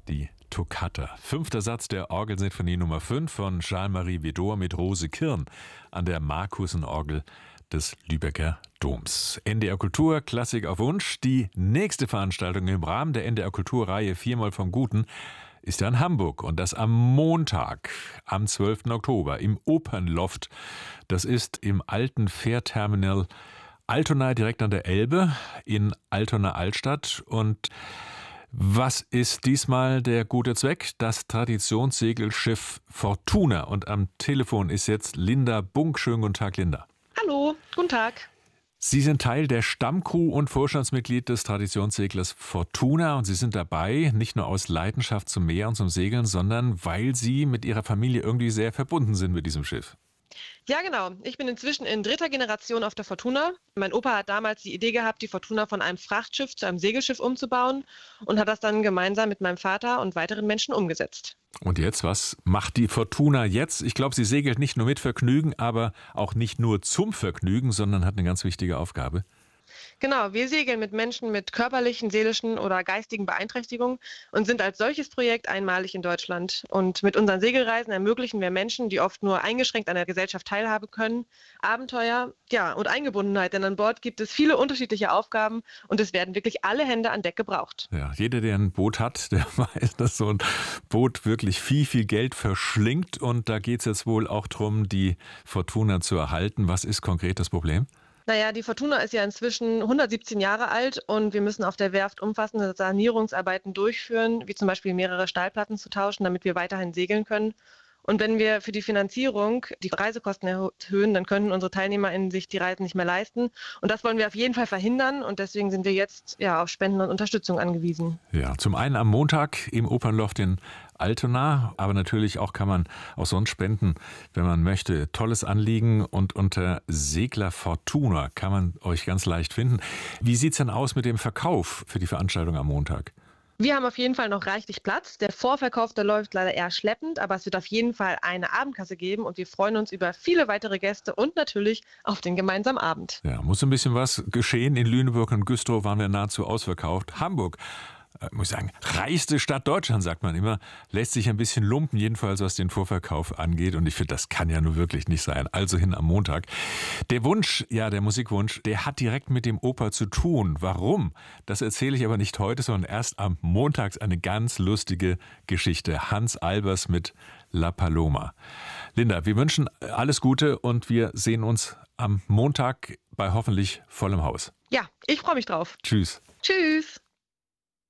Die Toccata. 5. Satz der Orgelsinfonie Nummer 5 von Jean-Marie Widor mit Rose Kirn an der Markusenorgel des Lübecker Doms. NDR Kultur, Klassik auf Wunsch. Die nächste Veranstaltung im Rahmen der NDR Kulturreihe Viermal vom Guten ist ja in Hamburg und das am Montag, am 12. Oktober im Opernloft. Das ist im alten Fährterminal Altona direkt an der Elbe in Altona Altstadt. Und was ist diesmal der gute Zweck? Das Traditionssegelschiff Fortuna. Und am Telefon ist jetzt Linda Bunk. Schönen guten Tag, Linda. Hallo, guten Tag. Sie sind Teil der Stammcrew und Vorstandsmitglied des Traditionsseglers Fortuna und Sie sind dabei, nicht nur aus Leidenschaft zum Meer und zum Segeln, sondern weil Sie mit Ihrer Familie irgendwie sehr verbunden sind mit diesem Schiff. Ja, genau. Ich bin inzwischen in 3. Generation auf der Fortuna. Mein Opa hat damals die Idee gehabt, die Fortuna von einem Frachtschiff zu einem Segelschiff umzubauen und hat das dann gemeinsam mit meinem Vater und weiteren Menschen umgesetzt. Und jetzt, was macht die Fortuna jetzt? Ich glaube, sie segelt nicht nur mit Vergnügen, aber auch nicht nur zum Vergnügen, sondern hat eine ganz wichtige Aufgabe. Genau, wir segeln mit Menschen mit körperlichen, seelischen oder geistigen Beeinträchtigungen und sind als solches Projekt einmalig in Deutschland. Und mit unseren Segelreisen ermöglichen wir Menschen, die oft nur eingeschränkt an der Gesellschaft teilhaben können, Abenteuer, und Eingebundenheit. Denn an Bord gibt es viele unterschiedliche Aufgaben und es werden wirklich alle Hände an Deck gebraucht. Ja, jeder, der ein Boot hat, der weiß, dass so ein Boot wirklich viel Geld verschlingt. Und da geht es jetzt wohl auch darum, die Fortuna zu erhalten. Was ist konkret das Problem? Naja, die Fortuna ist ja inzwischen 117 Jahre alt und wir müssen auf der Werft umfassende Sanierungsarbeiten durchführen, wie zum Beispiel mehrere Stahlplatten zu tauschen, damit wir weiterhin segeln können. Und wenn wir für die Finanzierung die Reisekosten erhöhen, dann können unsere TeilnehmerInnen sich die Reisen nicht mehr leisten. Und das wollen wir auf jeden Fall verhindern. Und deswegen sind wir jetzt auf Spenden und Unterstützung angewiesen. Ja, zum einen am Montag im Opernloft in Altona, aber natürlich auch kann man auch sonst spenden, wenn man möchte. Tolles Anliegen und unter Segler Fortuna kann man euch ganz leicht finden. Wie sieht's denn aus mit dem Verkauf für die Veranstaltung am Montag? Wir haben auf jeden Fall noch reichlich Platz. Der Vorverkauf, der läuft leider eher schleppend, aber es wird auf jeden Fall eine Abendkasse geben und wir freuen uns über viele weitere Gäste und natürlich auf den gemeinsamen Abend. Ja, muss ein bisschen was geschehen. In Lüneburg und Güstrow waren wir nahezu ausverkauft. Hamburg, muss ich sagen, reichste Stadt Deutschlands, sagt man immer, lässt sich ein bisschen lumpen, jedenfalls was den Vorverkauf angeht. Und ich finde, das kann ja nur wirklich nicht sein. Also hin am Montag. Der Wunsch, der Musikwunsch, der hat direkt mit dem Oper zu tun. Warum? Das erzähle ich aber nicht heute, sondern erst am Montag. Eine ganz lustige Geschichte. Hans Albers mit La Paloma. Linda, wir wünschen alles Gute und wir sehen uns am Montag bei hoffentlich vollem Haus. Ja, ich freue mich drauf. Tschüss. Tschüss.